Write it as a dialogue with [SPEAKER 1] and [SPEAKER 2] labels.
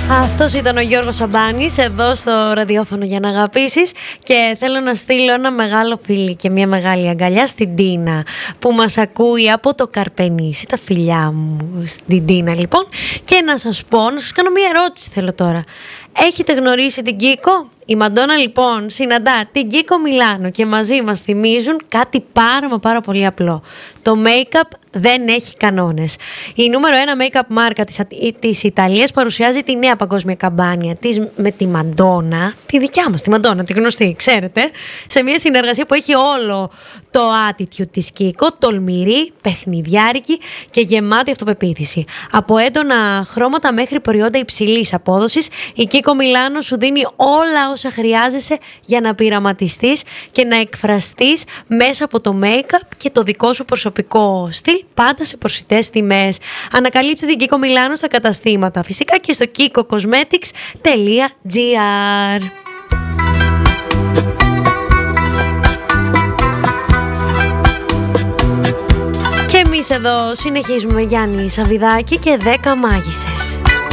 [SPEAKER 1] Αυτός ήταν ο Γιώργος Σαμπάνης εδώ στο ραδιόφωνο για να αγαπήσεις, και θέλω να στείλω ένα μεγάλο φιλί και μια μεγάλη αγκαλιά στην Τίνα που μας ακούει από το Καρπενήσι, τα φιλιά μου στην Τίνα λοιπόν, και να σας πω, να σας κάνω μια ερώτηση θέλω τώρα. Έχετε γνωρίσει την Κίκο? Η Μαντόνα λοιπόν συναντά την Κίκο Μιλάνο και μαζί μας θυμίζουν κάτι πάρα πολύ απλό. Το make-up δεν έχει κανόνες. Η νούμερο 1 make-up μάρκα της Ιταλίας παρουσιάζει τη νέα παγκόσμια καμπάνια της με τη Μαντόνα, τη δικιά μας τη Μαντόνα, τη γνωστή, ξέρετε, σε μια συνεργασία που έχει όλο το attitude της Κίκο, τολμηρή, παιχνιδιάρικη και γεμάτη αυτοπεποίθηση. Από έντονα χρώματα μέχρι προϊόντα υψηλής απόδοσης, η Κίκο Μιλάνο σου δίνει όλα όσα χρειάζεσαι για να πειραματιστείς και να εκφραστείς μέσα από το make-up και το δικό σου προσωπικό στυλ, πάντα σε προσιτές τιμές. Ανακαλύψτε την Κίκο Μιλάνο στα καταστήματα, φυσικά και στο kikocosmetics.gr. Και εμείς εδώ συνεχίζουμε, Γιάννη Σαββιδάκη και 10 μάγισσες.